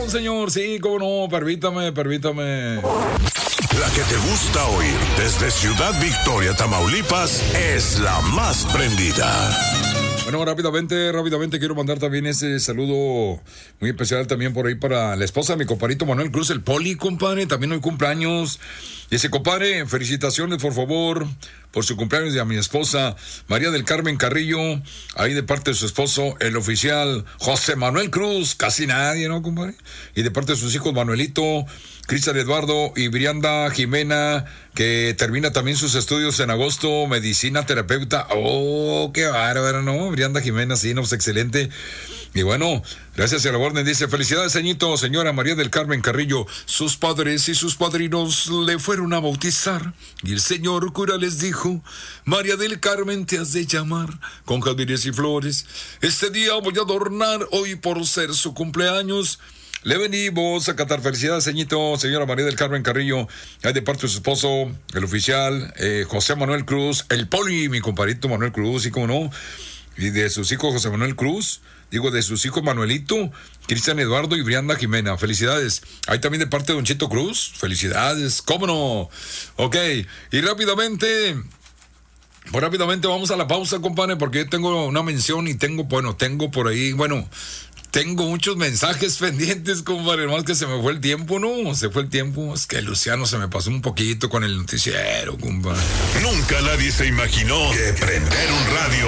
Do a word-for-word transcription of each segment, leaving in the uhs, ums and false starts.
Señor, sí, cómo no, permítame, permítame. La que te gusta oír desde Ciudad Victoria, Tamaulipas, es la más prendida. Bueno, rápidamente, rápidamente quiero mandar también ese saludo muy especial también por ahí para la esposa de mi compadrito Manuel Cruz, el Poli, compadre, también hoy cumpleaños. Y ese compadre, felicitaciones, por favor, por su cumpleaños y a mi esposa María del Carmen Carrillo, ahí de parte de su esposo, el oficial José Manuel Cruz, casi nadie, ¿no, compadre? Y de parte de sus hijos Manuelito, Cristian Eduardo y Brianda Jimena, que termina también sus estudios en agosto, medicina terapeuta. Oh, qué bárbaro, ¿no? Brianda Jimena, sí, no, pues excelente. Y bueno, gracias a la orden, dice, felicidades, señito, señora María del Carmen Carrillo. Sus padres y sus padrinos le fueron a bautizar, y el señor cura les dijo, María del Carmen te has de llamar, con jardines y flores. Este día voy a adornar, hoy por ser su cumpleaños. Le venimos a cantar felicidades, señito, señora María del Carmen Carrillo, ahí de parte de su esposo, el oficial, eh, José Manuel Cruz, el Poli, mi compadrito Manuel Cruz, y cómo no, y de sus hijos José Manuel Cruz, digo, de sus hijos Manuelito, Cristian Eduardo y Brianda Jimena, felicidades. Ahí también de parte de Don Chito Cruz, felicidades, cómo no. Ok, y rápidamente... Pues rápidamente vamos a la pausa, compadre, porque yo tengo una mención y tengo, bueno, tengo por ahí, bueno, tengo muchos mensajes pendientes, compadre, más que se me fue el tiempo, ¿no? Se fue el tiempo, es que Luciano se me pasó un poquito con el noticiero, compadre. Nunca nadie se imaginó que prender un radio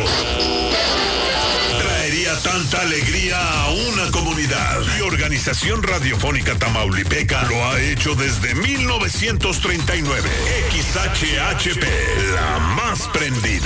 traería tanta alegría a una comunidad. Y Organización Radiofónica Tamaulipeca lo ha hecho desde mil novecientos treinta y nueve. X H H P, la más prendida.